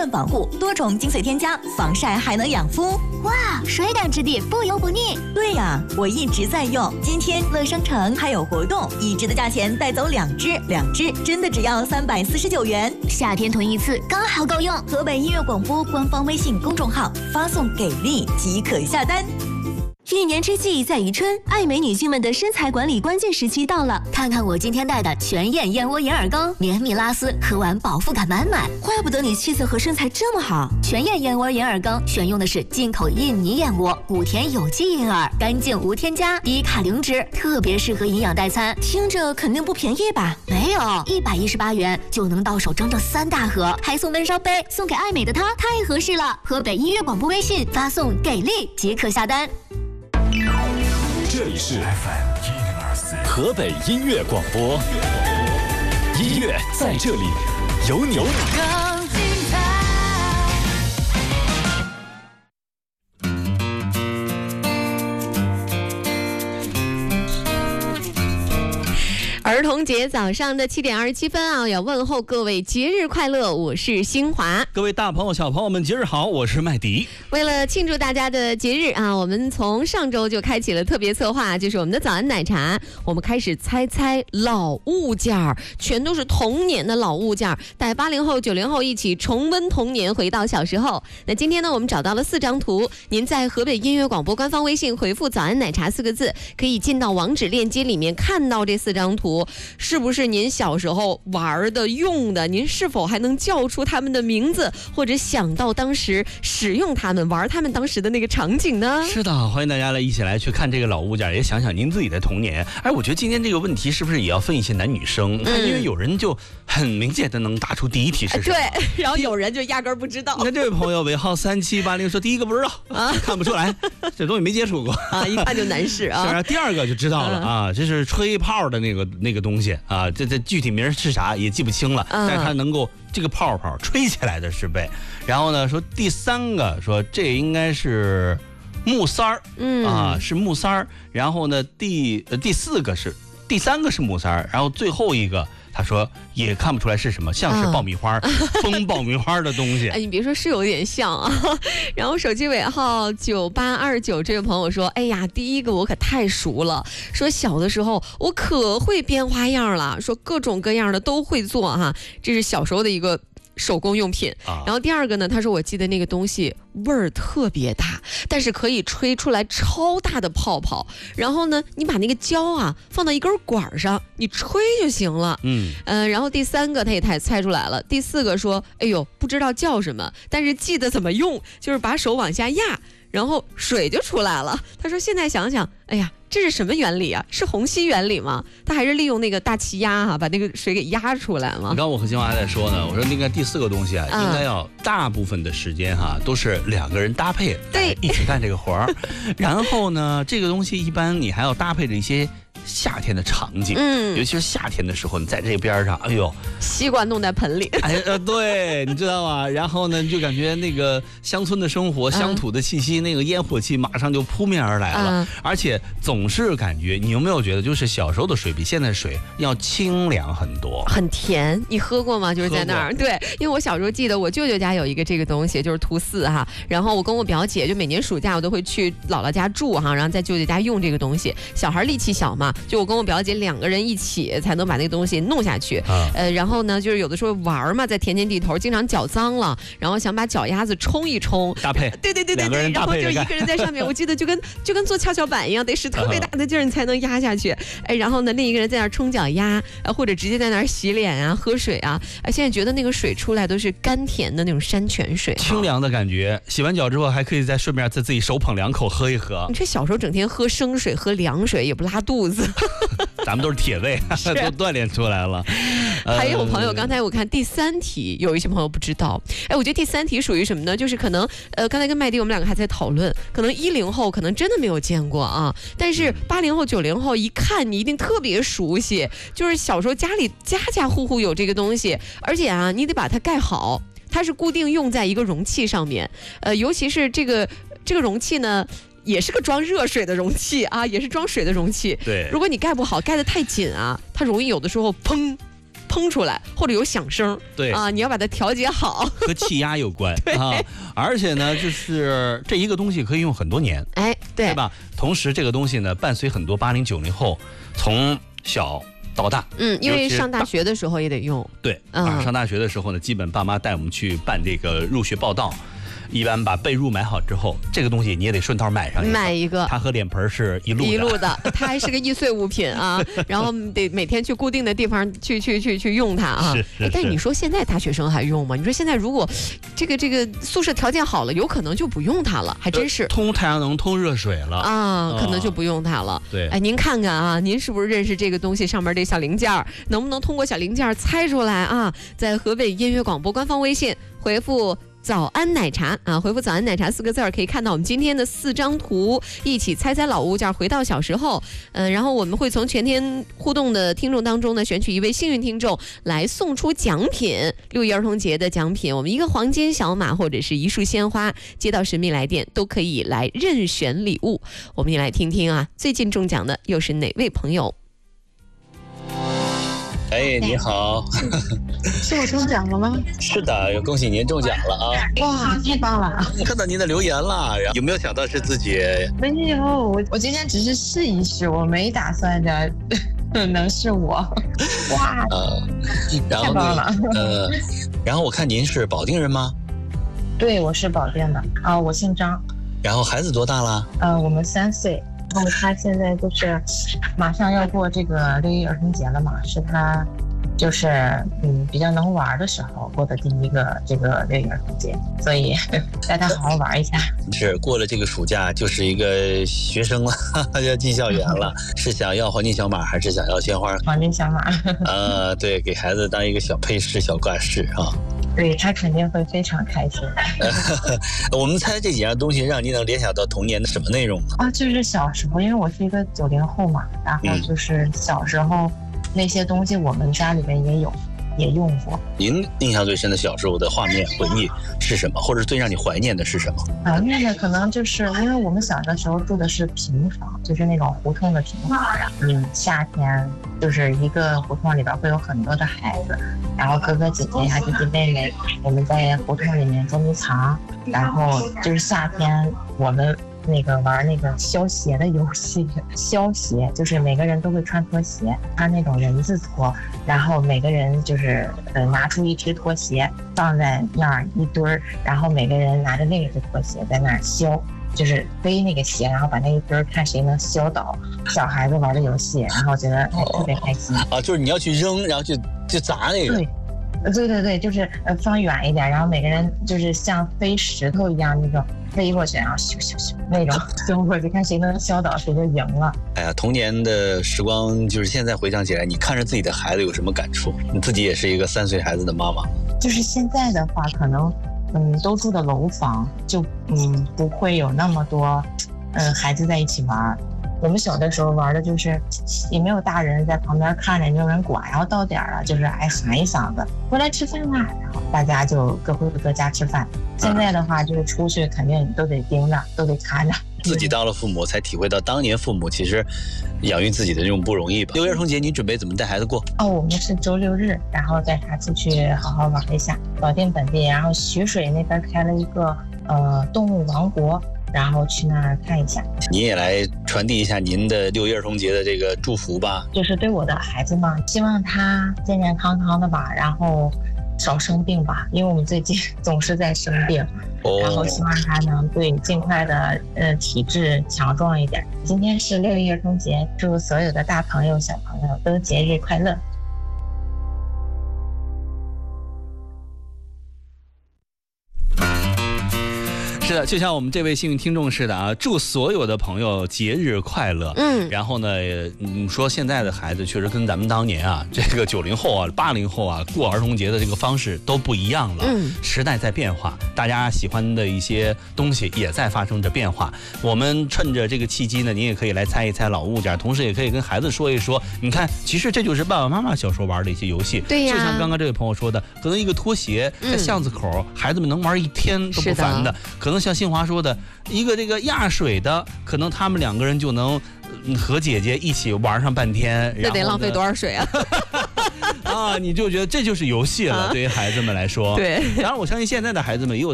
润保护，多种精髓添加，防晒还能养肤。 哇，水感质地，不油不腻。 对呀，我一直在用。今天乐商城还有活动，1支的价钱带走2支，2支真的只要349元。 夏天囤一次刚好够用。 河北音乐广播官方微信公众号发送给力即可下单。 一年之计在于春，爱美女性们的身材管理关键时期到了。 看看我今天带的全燕燕窝银耳羹，绵密拉丝，喝完饱腹感满满。 怪不得你气色和身材这么好。 全燕燕窝银耳羹选用的是进口印尼燕窝，谷田有机银耳，干净无添加，低卡零脂，特别适合营养代餐。 听着肯定不便宜吧？ 没有，118元就能到手整整3大盒，还送温烧杯，送给爱美的她太合适了。河北音乐广播微信发送给力即可下单。 这里是 FM 1024河北音乐广播，音乐在这里，有你。更精彩。 儿童节早上的7点27分啊，要问候各位节日快乐，我是新华。 各位大朋友小朋友们节日好，我是麦迪。 为了庆祝大家的节日啊，我们从上周就开启了特别策划，就是我们的早安奶茶，我们开始猜老物件，全都是童年的老物件，带80后90后一起重温童年，回到小时候。那今天呢，我们找到了4张图，您在河北音乐广播官方微信回复早安奶茶4个字，可以进到网址链接里面看到这4张图。是不是您小时候玩的用的，您是否还能叫出他们的名字，或者想到当时使用他们玩他们当时的那个场景呢？ 是的，欢迎大家一起来去看这个老物件，也想想您自己的童年。我觉得今天这个问题是不是也要分一些男女生？因为有人就很明显的能答出第一题是什么， 对，然后有人就压根不知道。 那这位朋友尾号3780说第一个不知道啊，看不出来，这东西没接触过啊，一看就男士啊。 是第二个就知道了啊，这是吹泡的那个东西啊，这具体名是啥也记不清了，但是它能够这个泡泡吹起来的是被。然后呢，说第3个说这应该是木塞儿，是木塞儿。然后呢，第3个是木塞儿，然后最后一个。他说也看不出来是什么，像是爆米花，封爆米花的东西。 你别说，是有点像啊。然后手机尾号9829这位朋友说，哎呀，第一个我可太熟了，说小的时候我可会编花样了，说各种各样的都会做哈，这是小时候的一个手工用品。然后第二个呢，他说我记得那个东西味儿特别大，但是可以吹出来超大的泡泡，然后呢你把那个胶啊放到一根管上，你吹就行了。然后第3个他也猜出来了。第4个说，哎呦，不知道叫什么，但是记得怎么用，就是把手往下压，然后水就出来了。他说现在想想，哎呀，这是什么原理啊？是虹吸原理吗？他还是利用那个大气压把那个水给压出来了。 刚我和新华还在说呢，我说那个第4个东西啊，应该要大部分的时间都是2个人搭配，对，一起干这个活儿。然后呢，这个东西一般你还要搭配着一些夏天的场景，尤其是夏天的时候，你在这边上，哎呦， 西瓜弄在盆里， 对，你知道吗？然后呢，就感觉那个乡村的生活、乡土的气息，那个烟火气马上就扑面而来了，而且总是感觉，你有没有觉得，就是小时候的水比现在的水要清凉很多， 很甜？你喝过吗？就是在那儿，对，因为我小时候记得我舅舅家有一个这个东西，就是图4哈，然后我跟我表姐就每年暑假我都会去姥姥家住哈，然后在舅舅家用这个东西，小孩力气小嘛。就我跟我表姐2个人一起才能把那个东西弄下去，然后呢，就是有的时候玩嘛，在田间地头经常脚脏了，然后想把脚丫子冲一冲， 搭配， 对， 两个人然后就一个人在上面，我记得就跟做跷跷板一样，得使特别大的劲儿你才能压下去，然后呢，另一个人在那儿冲脚丫，或者直接在那儿洗脸啊、喝水啊，现在觉得那个水出来都是甘甜的那种山泉水， 清凉的感觉。洗完脚之后还可以再顺便自己手捧2口喝一喝。 你这小时候整天喝生水、喝凉水也不拉肚子。 咱们都是铁胃，都锻炼出来了。 还有朋友，刚才我看第3题，有一些朋友不知道。我觉得第3题属于什么呢？就是可能刚才跟麦迪我们2个还在讨论，可能10后可能真的没有见过啊，但是80后、90后一看你一定特别熟悉，就是小时候家里家户户有这个东西，而且啊，你得把它盖好，它是固定用在一个容器上面，尤其是这个容器呢。也是个装热水的容器啊，也是装水的容器。 对， 如果你盖不好，盖得太紧啊，它容易有的时候砰砰出来，或者有响声。 对啊，你要把它调节好， 和气压有关啊。而且呢，就是这一个东西可以用很多年， 哎，对吧？同时，这个东西呢，伴随很多80、90后从小到大， 因为上大学的时候也得用。 对，上大学的时候呢，基本爸妈带我们去办这个入学报到。一般把被褥买好之后，这个东西你也得顺道买一个。它和脸盆是一路的， 它还是个易碎物品啊。然后得每天去固定的地方去用它啊。 是。 但你说现在大学生还用吗？你说现在如果这个宿舍条件好了，有可能就不用它了，还真是。 通太阳能、通热水了啊，可能就不用它了。 对。 哎，您看看啊，您是不是认识这个东西上面这小零件？能不能通过小零件猜出来啊？在河北音乐广播官方微信回复早安奶茶啊，回复早安奶茶4个字可以看到我们今天的4张图，一起猜猜老物件，回到小时候。然后我们会从全天互动的听众当中呢，选取一位幸运听众来送出奖品，6一儿童节的奖品，我们一个黄金小马或者是一束鲜花，接到神秘来电都可以来任选礼物。我们也来听听啊，最近中奖的又是哪位朋友？ 哎，你好， 是我中奖了吗？ 是的，恭喜您中奖了啊！ 哇，太棒了！ 看到您的留言了，有没有想到是自己？ 没有，我今天只是试一试，我没打算着能是我。哇， 然后太棒了。 然后我看您是保定人吗？ 对，我是保定的啊，我姓张。 然后孩子多大了？ 我们3岁。然后他现在就是马上要过这个6一儿童节了嘛，是他就是比较能玩的时候过的第一个这个6一儿童节，所以带他好好玩一下。 是过了这个暑假就是一个学生了，要进校园了。是想要黄金小马还是想要鲜花？ 黄金小马。 对，给孩子当一个小配饰、小挂饰啊。 对，他肯定会非常开心。 我们猜这几样东西让你能联想到童年的什么内容呢？ 就是小时候，因为我是一个90后嘛，然后就是小时候那些东西我们家里面也用过。 您印象最深的小时候的画面回忆是什么？或者最让你怀念的是什么？ 怀念的可能就是因为我们小的时候住的是平房，就是那种胡同的平房，夏天就是一个胡同里边会有很多的孩子，然后哥哥姐姐呀、弟弟妹妹，我们在胡同里面捉迷藏，然后就是夏天我们那个玩那个消鞋的游戏，消鞋就是每个人都会穿拖鞋，穿那种人字拖，然后每个人就是拿出一只拖鞋放在那儿一堆儿，然后每个人拿着另一只拖鞋在那儿消，就是背那个鞋，然后把那一堆儿看谁能消倒。小孩子玩的游戏，然后觉得特别开心啊，就是你要去扔，然后就砸那个。 对，就是放远一点，然后每个人就是像飞石头一样那种飞过去，然后咻咻咻那种丢过去，看谁能消倒谁就赢了。 哎呀，童年的时光就是现在回想起来，你看着自己的孩子有什么感触？你自己也是一个3岁孩子的妈妈。 就是现在的话，可能都住的楼房，就不会有那么多孩子在一起玩。我们小的时候玩的就是也没有大人在旁边看着，也没有人管，然后到点了就是喊一嗓子回来吃饭啦，然后大家就各回各家吃饭。现在的话就是出去肯定都得盯着，都得看着。 自己当了父母才体会到当年父母其实养育自己的这种不容易吧。6一儿童节你准备怎么带孩子过？ 我们是周6日，然后带他出去好好玩一下。保定本地，然后徐水那边开了一个动物王国，然后去那儿看一下。 你也来传递一下您的6一儿童节的这个祝福吧。 就是对我的孩子嘛，希望他健健康康的吧，然后少生病吧，因为我们最近总是在生病。然后希望他能尽快的体质强壮一点。今天是6一儿童节，祝所有的大朋友小朋友都节日快乐。 是的，就像我们这位幸运听众似的啊，祝所有的朋友节日快乐。然后呢，说现在的孩子确实跟咱们当年啊，这个90后啊、80后啊过儿童节的这个方式都不一样了。时代在变化，大家喜欢的一些东西也在发生着变化。我们趁着这个契机呢，您也可以来猜一猜老物件，同时也可以跟孩子说一说，你看，其实这就是爸爸妈妈小时候玩的一些游戏。 对呀， 就像刚刚这位朋友说的，可能一个拖鞋在巷子口，孩子们能玩一天都不烦的。可能像新华说的，一个这个压水的，可能他们2个人就能和姐姐一起玩上半天。 这得浪费多少水啊？ 啊，你就觉得这就是游戏了，对于孩子们来说。 对， 当然我相信现在的孩子们也有